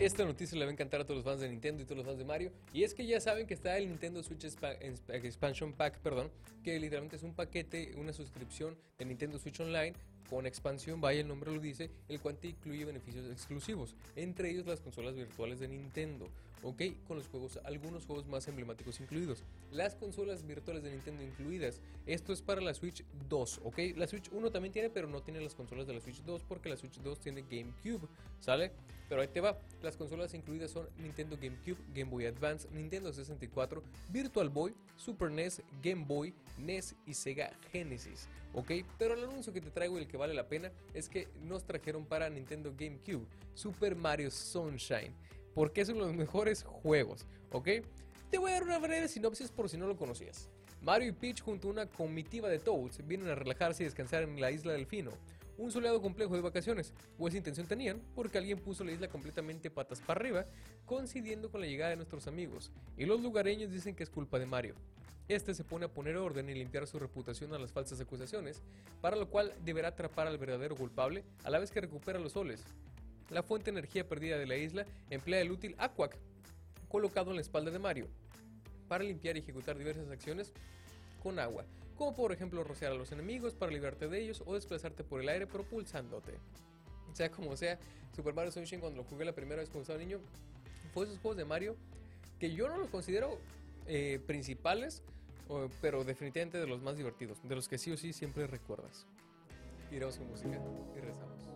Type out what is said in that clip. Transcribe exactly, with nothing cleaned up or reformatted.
Esta noticia le va a encantar a todos los fans de Nintendo y todos los fans de Mario. Y es que ya saben que está el Nintendo Switch Expansion Pack, perdón, que literalmente es un paquete, una suscripción de Nintendo Switch Online con expansión, vaya el nombre lo dice, el cual te incluye beneficios exclusivos, entre ellos las consolas virtuales de Nintendo, ok, con los juegos, algunos juegos más emblemáticos incluidos. Las consolas virtuales de Nintendo incluidas, esto es para la Switch dos, ok, la Switch uno también tiene, pero no tiene las consolas de la Switch dos porque la Switch dos tiene GameCube, ¿sale? Pero ahí te va, las consolas incluidas son Nintendo GameCube, Game Boy Advance, Nintendo sesenta y cuatro, Virtual Boy, Super N E S, Game Boy, N E S y Sega Genesis, ok, pero el anuncio que te traigo y el que vale la pena es que nos trajeron para Nintendo GameCube Super Mario Sunshine, porque es uno de los mejores juegos, ok. Te voy a dar una breve sinopsis por si no lo conocías. Mario y Peach junto a una comitiva de Toads vienen a relajarse y descansar en la isla Delfino, un soleado complejo de vacaciones, o esa intención tenían, porque alguien puso la isla completamente patas para arriba, coincidiendo con la llegada de nuestros amigos, y los lugareños dicen que es culpa de Mario. Este se pone a poner orden y limpiar su reputación a las falsas acusaciones, para lo cual deberá atrapar al verdadero culpable, a la vez que recupera los soles. La fuente de energía perdida de la isla emplea el útil Aquac, colocado en la espalda de Mario, para limpiar y ejecutar diversas acciones con agua, como por ejemplo rociar a los enemigos para librarte de ellos o desplazarte por el aire propulsándote. Sea como sea, Super Mario Sunshine, cuando lo jugué la primera vez cuando estaba niño, fue esos juegos de Mario que yo no los considero eh, principales, o, pero definitivamente de los más divertidos, de los que sí o sí siempre recuerdas. Iremos con música y regresamos.